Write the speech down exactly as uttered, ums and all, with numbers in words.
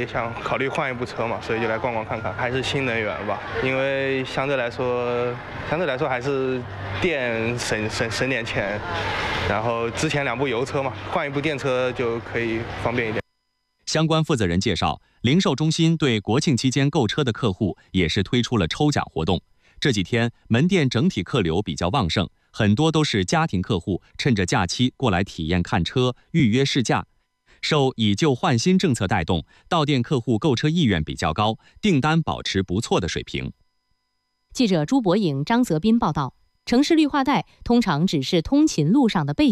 也想考虑换一部车嘛，所以就来逛逛看看，还是新能源吧，因为相对来说，相对来说还是电省省省点钱，然后之前两部油车嘛，换一部电车就可以方便一点。 相关负责人介绍，零售中心对国庆期间购车的客户也是推出了抽奖活动。这几天门店整体客流比较旺盛，很多都是家庭客户趁着假期过来体验看车、预约试驾。受以旧换新政策带动，到店客户购车意愿比较高，订单保持不错的水平。 记者朱博颖、张泽斌报道。城市绿化带通常只是通勤路上的背景。